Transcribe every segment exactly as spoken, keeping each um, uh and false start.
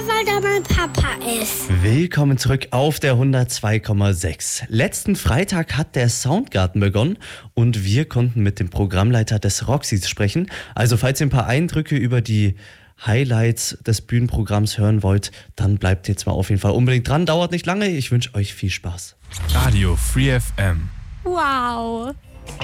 Weil da mein Papa ist. Willkommen zurück auf der hundertzwei Komma sechs. Letzten Freitag hat der Soundgarten begonnen und wir konnten mit dem Programmleiter des Roxys sprechen. Also falls ihr ein paar Eindrücke über die Highlights des Bühnenprogramms hören wollt, dann bleibt jetzt mal auf jeden Fall unbedingt dran. Dauert nicht lange. Ich wünsche euch viel Spaß. Radio Free F M. Wow.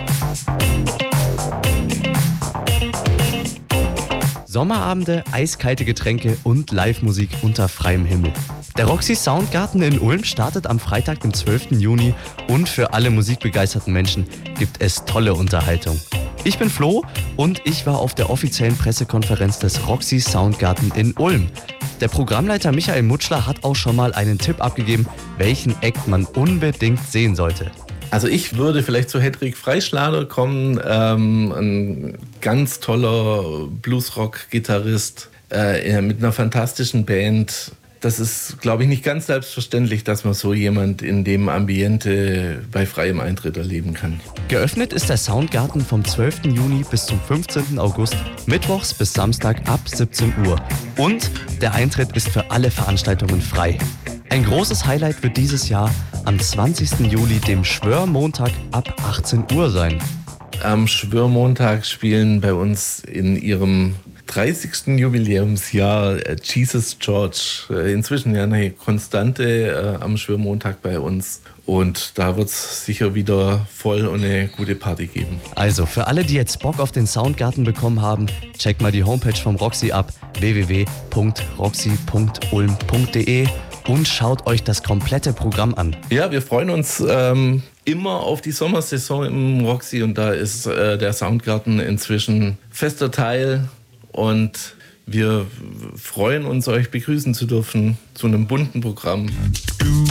Sommerabende, eiskalte Getränke und Live-Musik unter freiem Himmel. Der Roxy Soundgarten in Ulm startet am Freitag, dem zwölften Juni und für alle musikbegeisterten Menschen gibt es tolle Unterhaltung. Ich bin Flo und ich war auf der offiziellen Pressekonferenz des Roxy Soundgarten in Ulm. Der Programmleiter Michael Mutschler hat auch schon mal einen Tipp abgegeben, welchen Act man unbedingt sehen sollte. Also ich würde vielleicht zu Hedwig Freischlader kommen, ähm, ein ganz toller Bluesrock-Gitarrist äh, mit einer fantastischen Band. Das ist, glaube ich, nicht ganz selbstverständlich, dass man so jemand in dem Ambiente bei freiem Eintritt erleben kann. Geöffnet ist der Soundgarten vom zwölften Juni bis zum fünfzehnten August, mittwochs bis Samstag ab siebzehn Uhr. Und der Eintritt ist für alle Veranstaltungen frei. Ein großes Highlight wird dieses Jahr am zwanzigsten Juli, dem Schwörmontag, ab achtzehn Uhr sein. Am Schwörmontag spielen bei uns in ihrem dreißigsten Jubiläumsjahr Jesus George. Inzwischen ja eine Konstante äh, am Schwörmontag bei uns. Und da wird es sicher wieder voll und eine gute Party geben. Also für alle, die jetzt Bock auf den Soundgarten bekommen haben, checkt mal die Homepage vom Roxy ab, w w w punkt roxy punkt ulm punkt d e. und schaut euch das komplette Programm an. Ja, wir freuen uns ähm, immer auf die Sommersaison im Roxy und da ist äh, der Soundgarten inzwischen fester Teil und wir freuen uns, euch begrüßen zu dürfen zu einem bunten Programm.